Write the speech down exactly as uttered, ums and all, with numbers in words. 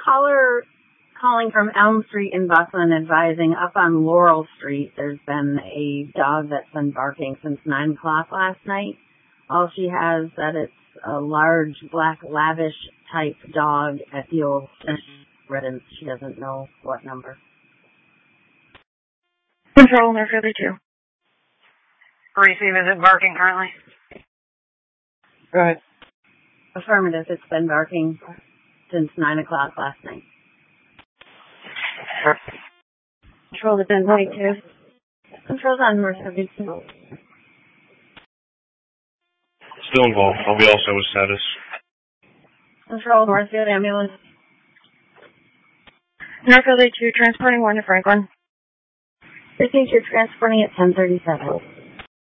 caller calling from Elm Street in Buckland advising up on Laurel Street there's been a dog that's been barking since nine o'clock last night. All she has that it's a large black lavish type dog at the old residence. She doesn't know what number. Control, there thirty-two. Receive, is it barking currently? Go ahead. Affirmative, it's been barking since nine o'clock last night. Control, it's been twenty-two. Control's on North thirty-two. Still involved. I'll be also with status. Control, Northfield ambulance. Northfield A two, transporting one to Franklin. Received, you're transporting at ten thirty-seven.